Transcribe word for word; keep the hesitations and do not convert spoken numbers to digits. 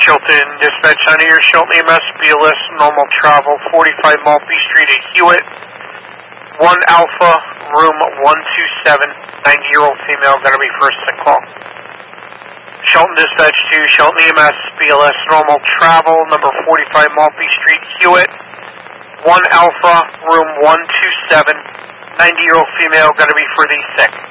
Chilton Dispatch Center, your Chilton E M S, B L S, normal travel, forty-five Maltby Street at Hewitt. one Alpha, room one two seven, ninety-year-old female, going to be first to call. Chilton Dispatch to Chilton E M S, B L S, normal travel, number forty-five Maltby Street, Hewitt. one Alpha, room one two seven, ninety-year-old female, going to be for the sick.